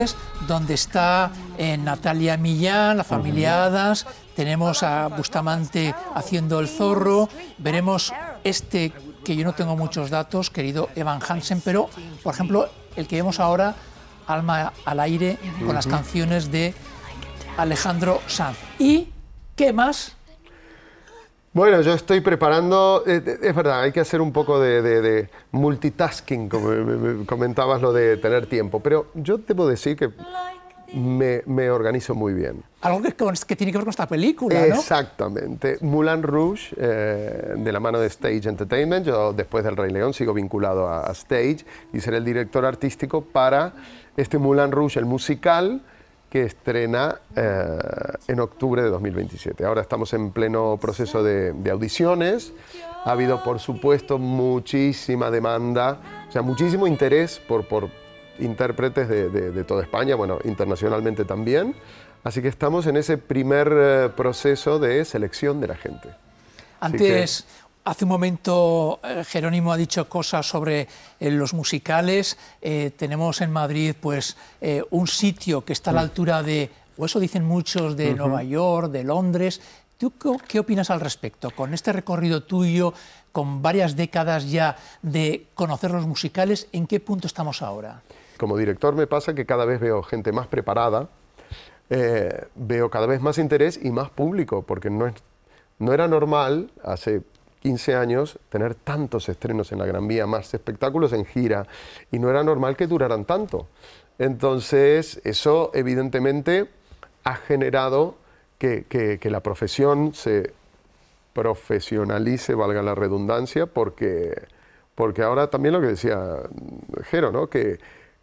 donde está Natalia Millán, la familia Hadas, tenemos a Bustamante haciendo el zorro, veremos que yo no tengo muchos datos, querido Evan Hansen, pero, por ejemplo, el que vemos ahora, Alma al aire, con las canciones de Alejandro Sanz. ¿Y qué más? Bueno, yo estoy preparando, es verdad, hay que hacer un poco de multitasking, como me comentabas lo de tener tiempo, pero yo debo decir que me organizo muy bien. Algo que tiene que ver con esta película, ¿no? Exactamente. Moulin Rouge, de la mano de Stage Entertainment. Yo, después del Rey León, sigo vinculado a Stage y seré el director artístico para este Moulin Rouge, el musical, que estrena en octubre de 2027. Ahora estamos en pleno proceso de audiciones. Ha habido, por supuesto, muchísima demanda, o sea, muchísimo interés por intérpretes de toda España, bueno, internacionalmente también. Así que estamos en ese primer proceso de selección de la gente. Antes, hace un momento, Jerónimo ha dicho cosas sobre los musicales. Tenemos en Madrid pues, un sitio que está a la altura de, o eso dicen muchos, de Nueva York, de Londres. ¿Tú qué opinas al respecto? Con este recorrido tuyo, con varias décadas ya de conocer los musicales, ¿en qué punto estamos ahora? Como director me pasa que cada vez veo gente más preparada, veo cada vez más interés y más público, porque no era normal hace 15 años tener tantos estrenos en la Gran Vía, más espectáculos en gira, y no era normal que duraran tanto. Entonces, eso evidentemente ha generado que la profesión se profesionalice, valga la redundancia, porque ahora también lo que decía Jero, ¿no? que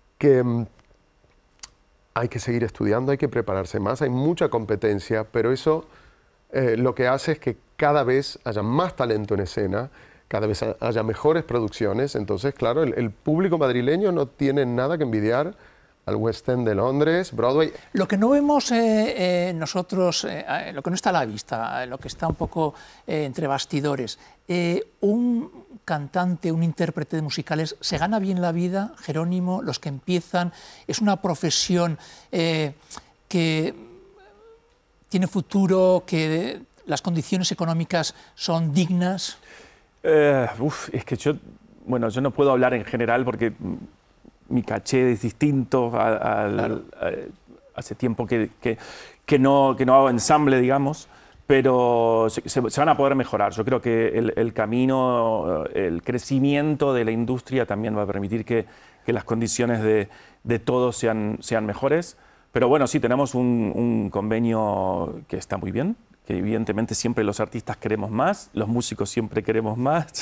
hay que seguir estudiando, hay que prepararse más, hay mucha competencia, pero eso lo que hace es que cada vez haya más talento en escena, cada vez haya mejores producciones. Entonces, claro, el público madrileño no tiene nada que envidiar al West End de Londres, Broadway. Lo que no vemos nosotros, lo que no está a la vista, lo que está un poco entre bastidores, un cantante, un intérprete de musicales, ¿se gana bien la vida, Jerónimo? Los que empiezan, ¿es una profesión que tiene futuro, que las condiciones económicas son dignas? Es que yo no puedo hablar en general porque mi caché es distinto. Claro. Hace tiempo que no hago ensamble, digamos, pero se van a poder mejorar. Yo creo que el camino, el crecimiento de la industria también va a permitir que las condiciones de todos sean mejores. Pero bueno, sí, tenemos un convenio que está muy bien, que evidentemente siempre los artistas queremos más, los músicos siempre queremos más.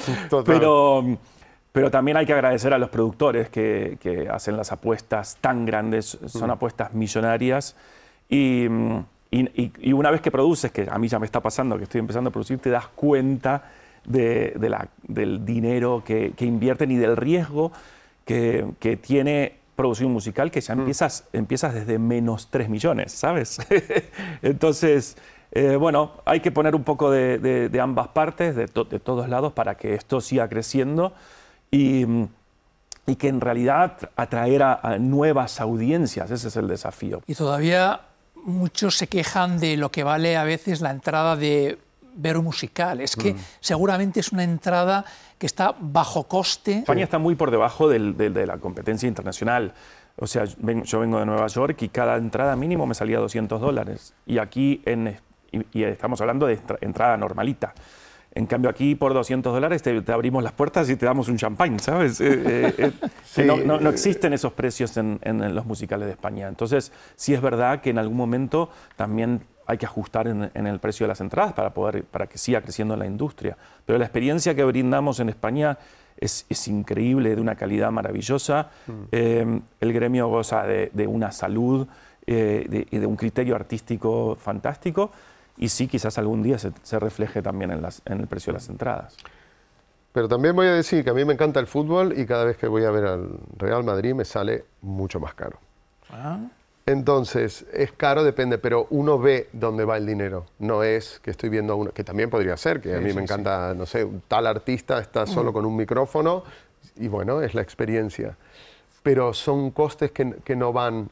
Pero también hay que agradecer a los productores que hacen las apuestas tan grandes, son apuestas millonarias. Y una vez que produces, que a mí ya me está pasando, que estoy empezando a producir, te das cuenta del dinero que invierten y del riesgo que tiene producir un musical, que ya empiezas desde menos 3 millones, ¿sabes? Entonces, hay que poner un poco de ambas partes, de todos lados, para que esto siga creciendo y que en realidad atraer a nuevas audiencias, ese es el desafío. Y todavía muchos se quejan de lo que vale a veces la entrada de ver un musical. Es que seguramente es una entrada que está bajo coste. España está muy por debajo de la competencia internacional. O sea, yo vengo de Nueva York y cada entrada mínimo me salía $200. Y aquí y estamos hablando de entrada normalita. En cambio, aquí por $200 te abrimos las puertas y te damos un champán, ¿sabes? Sí. No existen esos precios en los musicales de España. Entonces, sí es verdad que en algún momento también hay que ajustar en el precio de las entradas para que siga creciendo la industria. Pero la experiencia que brindamos en España es increíble, de una calidad maravillosa. El gremio goza de una salud y de un criterio artístico fantástico. Y sí, quizás algún día se refleje también en el precio de las entradas. Pero también voy a decir que a mí me encanta el fútbol y cada vez que voy a ver al Real Madrid me sale mucho más caro. Entonces, es caro, depende, pero uno ve dónde va el dinero. No es que estoy viendo a uno, que también podría ser, que a mí me encanta, no sé, un tal artista está solo con un micrófono y bueno, es la experiencia. Pero son costes que no van